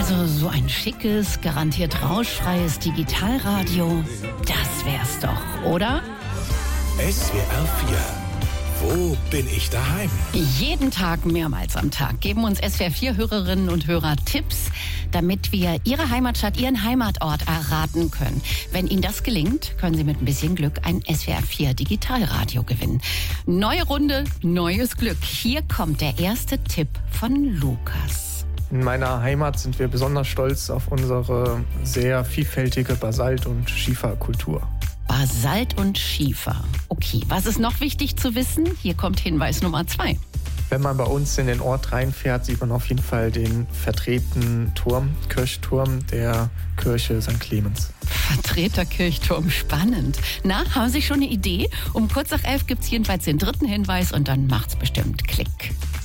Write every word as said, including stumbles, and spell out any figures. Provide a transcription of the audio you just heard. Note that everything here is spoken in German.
Also so ein schickes, garantiert rauschfreies Digitalradio, das wär's doch, oder? S W R vier. Wo bin ich daheim? Jeden Tag, mehrmals am Tag, geben uns S W R vier Hörerinnen und Hörer Tipps, damit wir Ihre Heimatstadt, Ihren Heimatort erraten können. Wenn Ihnen das gelingt, können Sie mit ein bisschen Glück ein S W R vier Digitalradio gewinnen. Neue Runde, neues Glück. Hier kommt der erste Tipp von Lukas. In meiner Heimat sind wir besonders stolz auf unsere sehr vielfältige Basalt- und Schieferkultur. Basalt und Schiefer. Okay, was ist noch wichtig zu wissen? Hier kommt Hinweis Nummer zwei. Wenn man bei uns in den Ort reinfährt, sieht man auf jeden Fall den vertretenen Turm, Kirchturm der Kirche Sankt Clemens. Vertreterkirchturm, spannend. Na, haben Sie schon eine Idee? Um kurz nach elf gibt's jedenfalls den dritten Hinweis und dann macht's bestimmt Klick.